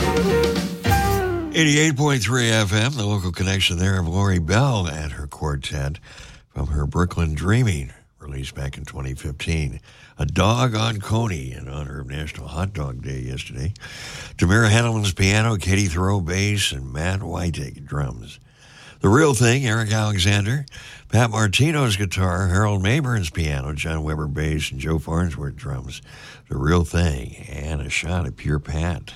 88.3 FM, the local connection there of Lori Bell and her quartet from her Brooklyn Dreaming, released back in 2015. A Dog on Coney in honor of National Hot Dog Day yesterday. Tamara Henneman's piano, Katie Thoreau bass, and Matt Whiting drums. The Real Thing, Eric Alexander. Pat Martino's guitar, Harold Mayburn's piano, John Weber bass, and Joe Farnsworth drums. The Real Thing, and a shot of Pure Pat.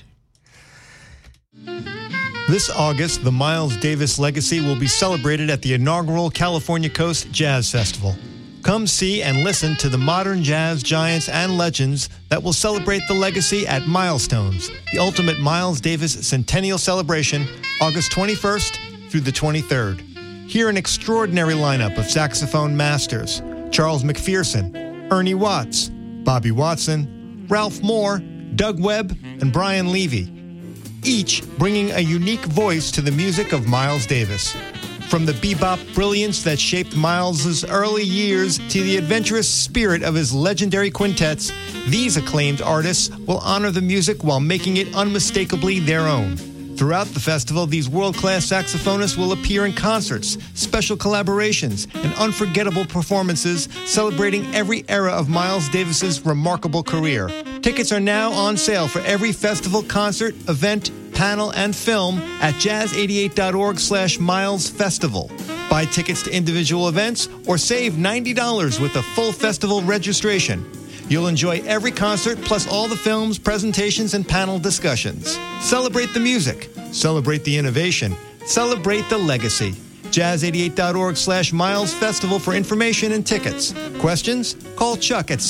This August, the Miles Davis legacy will be celebrated at the inaugural California Coast Jazz Festival. Come see and listen to the modern jazz giants and legends that will celebrate the legacy at Milestones, the ultimate Miles Davis Centennial Celebration, August 21st through the 23rd. Hear an extraordinary lineup of saxophone masters: Charles McPherson, Ernie Watts, Bobby Watson, Ralph Moore, Doug Webb, and Brian Levy, each bringing a unique voice to the music of Miles Davis. From the bebop brilliance that shaped Miles's early years to the adventurous spirit of his legendary quintets, these acclaimed artists will honor the music while making it unmistakably their own. Throughout the festival, these world-class saxophonists will appear in concerts, special collaborations, and unforgettable performances celebrating every era of Miles Davis's remarkable career. Tickets are now on sale for every festival, concert, event, panel, and film at jazz88.org/Miles Festival. Buy tickets to individual events or save $90 with a full festival registration. You'll enjoy every concert plus all the films, presentations, and panel discussions. Celebrate the music. Celebrate the innovation. Celebrate the legacy. jazz88.org/Miles Festival for information and tickets. Questions? Call Chuck at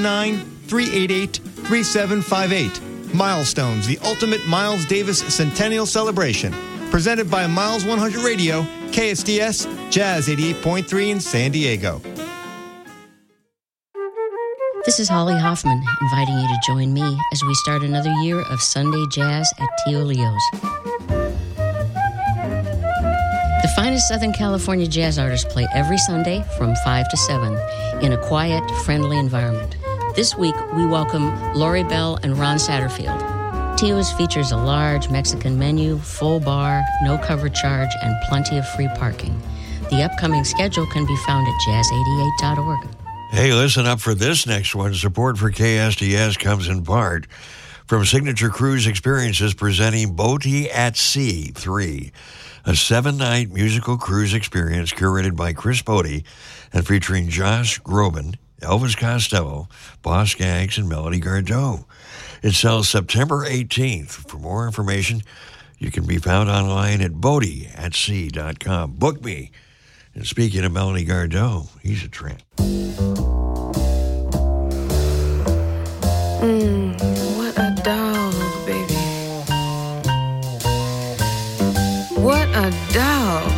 619-388-3758. Milestones, the ultimate Miles Davis Centennial Celebration. Presented by Miles 100 Radio, KSDS, Jazz 88.3 in San Diego. This is Holly Hoffman, inviting you to join me as we start another year of Sunday Jazz at Tio Leo's. The finest Southern California jazz artists play every Sunday from 5 to 7 in a quiet, friendly environment. This week, we welcome Lori Bell and Ron Satterfield. Tio's features a large Mexican menu, full bar, no cover charge, and plenty of free parking. The upcoming schedule can be found at jazz88.org. Hey, listen up for this next one. Support for KSDS comes in part from Signature Cruise Experiences presenting Boaty at Sea 3, a 7-night musical cruise experience curated by Chris Boaty and featuring Josh Groban, Elvis Costello, Boss Skaggs, and Melody Gardot. It sells September 18th. For more information, you can be found online at boatyatsea.com. Book me. And speaking of Melody Gardot, he's a tramp. What a dog, baby. What a dog.